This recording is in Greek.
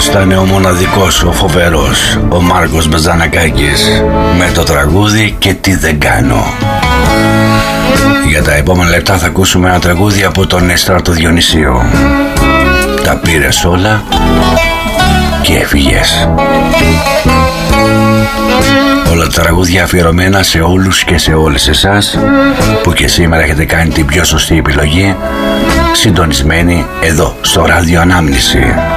ήταν ο μοναδικός, ο φοβερός, ο Μάρκος Μπαζανακάκης με το τραγούδι «Και τι δεν κάνω». Για τα επόμενα λεπτά θα ακούσουμε ένα τραγούδι από τον Νέστρατο Διονυσίου. Τα πήρες όλα και έφυγες. Όλα τα τραγούδια αφιερωμένα σε όλους και σε όλες εσάς που και σήμερα έχετε κάνει την πιο σωστή επιλογή, συντονισμένοι εδώ στο Ράδιο Ανάμνηση.